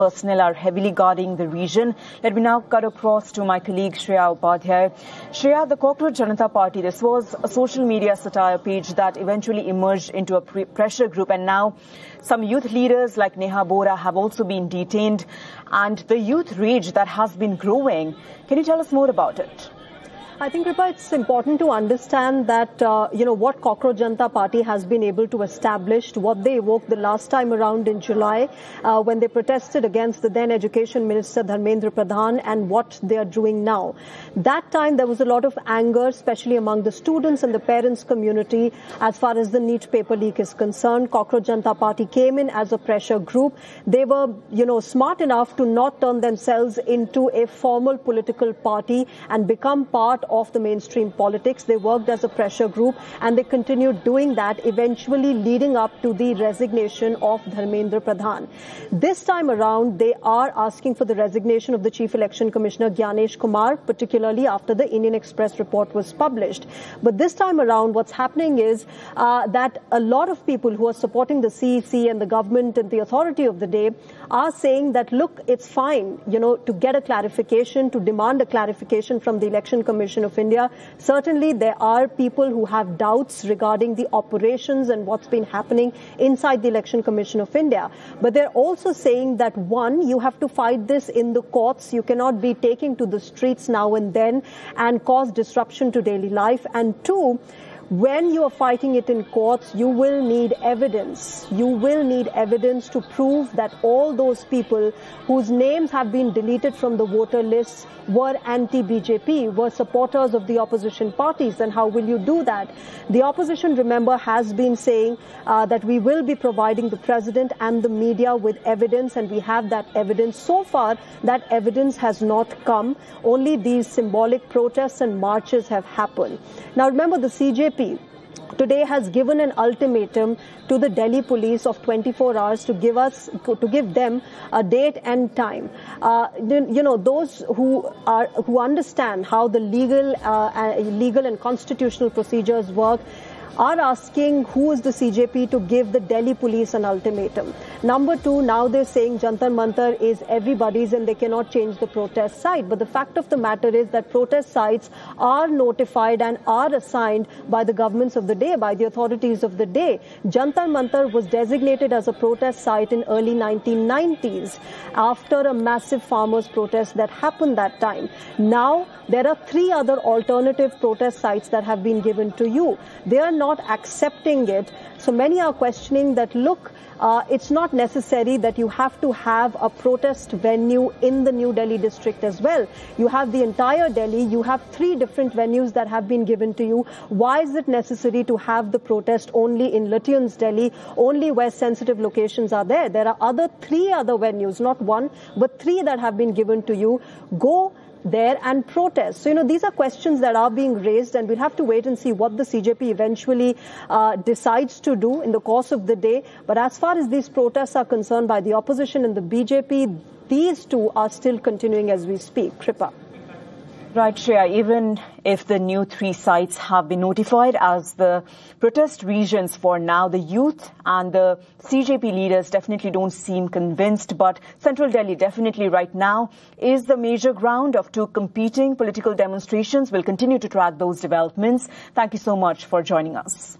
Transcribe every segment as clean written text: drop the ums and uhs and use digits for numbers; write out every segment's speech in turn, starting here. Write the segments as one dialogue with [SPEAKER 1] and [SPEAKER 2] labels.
[SPEAKER 1] personnel are heavily guarding the region. Let me now cut across to my colleague Shreya Upadhyay. Shreya, the Cockroach Janata Party, this was a social media satire page that eventually emerged into a pressure group, and now some youth leaders like Neha Bora have also been detained, and the youth rage that has been growing. Can you tell us more about it?
[SPEAKER 2] I think, Kripa, it's important to understand that, what Cockroach Janata Party has been able to establish, what they evoked the last time around in July, when they protested against the then Education Minister Dharmendra Pradhan, and what they are doing now. That time there was a lot of anger, especially among the students and the parents community, as far as the NEET paper leak is concerned. Cockroach Janata Party came in as a pressure group. They were, smart enough to not turn themselves into a formal political party and become part of the mainstream politics. They worked as a pressure group, and they continued doing that, eventually leading up to the resignation of Dharmendra Pradhan. This time around, they are asking for the resignation of the Chief Election Commissioner Gyanesh Kumar, particularly after the Indian Express report was published. But this time around, what's happening is that a lot of people who are supporting the CEC and the government and the authority of the day are saying that, look, it's fine, to get a clarification, to demand a clarification from the Election Commission of India. Certainly, there are people who have doubts regarding the operations and what's been happening inside the Election Commission of India. But they're also saying that, one, you have to fight this in the courts. You cannot be taking to the streets now and then and cause disruption to daily life. And two, when you are fighting it in courts, you will need evidence. You will need evidence to prove that all those people whose names have been deleted from the voter lists were anti-BJP, were supporters of the opposition parties. And how will you do that? The opposition, remember, has been saying that we will be providing the president and the media with evidence, and we have that evidence. So far, that evidence has not come. Only these symbolic protests and marches have happened. Now, remember, the CJP today has given an ultimatum to the Delhi police of 24 hours to give them a date and time. Those who understand how the legal and constitutional procedures work are asking who is the CJP to give the Delhi police an ultimatum. Number two, now they're saying Jantar Mantar is everybody's and they cannot change the protest site. But the fact of the matter is that protest sites are notified and are assigned by the governments of the day, by the authorities of the day. Jantar Mantar was designated as a protest site in early 1990s after a massive farmers' protest that happened that time. Now, there are 3 other alternative protest sites that have been given to you. They are not accepting it. So many are questioning that, look, it's not necessary that you have to have a protest venue in the New Delhi district as well. You have the entire Delhi. You have 3 different venues that have been given to you. Why is it necessary to have the protest only in Lutyens, Delhi, only where sensitive locations are there? There are 3 other venues, not 1, but 3 that have been given to you. Go there and protest. So, these are questions that are being raised, and we'll have to wait and see what the CJP eventually decides to do in the course of the day. But as far as these protests are concerned by the opposition and the BJP, these two are still continuing as we speak. Kripa.
[SPEAKER 1] Right, Shreya, even if the new 3 sites have been notified as the protest regions for now, the youth and the CJP leaders definitely don't seem convinced. But Central Delhi definitely right now is the major ground of 2 competing political demonstrations. We'll continue to track those developments. Thank you so much for joining us.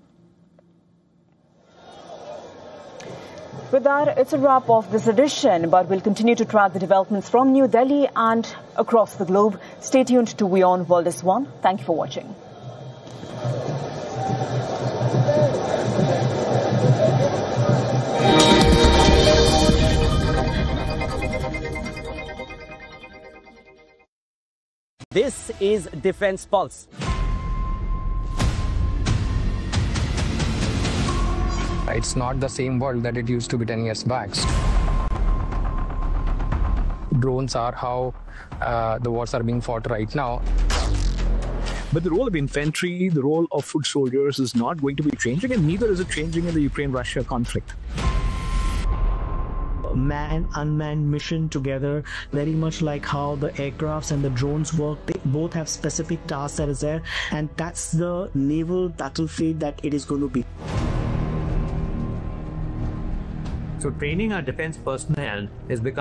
[SPEAKER 1] With that, it's a wrap of this edition, but we'll continue to track the developments from New Delhi and across the globe. Stay tuned to WION World is One. Thank you for watching.
[SPEAKER 3] This is Defense Pulse.
[SPEAKER 4] It's not the same world that it used to be 10 years back. Drones are how the wars are being fought right now.
[SPEAKER 5] But the role of infantry, the role of foot soldiers is not going to be changing, and neither is it changing in the Ukraine-Russia conflict.
[SPEAKER 6] Manned, unmanned mission together, very much like how the aircrafts and the drones work. They both have specific tasks that is there, and that's the naval battlefield that it is going to be.
[SPEAKER 7] So training our defense personnel is becoming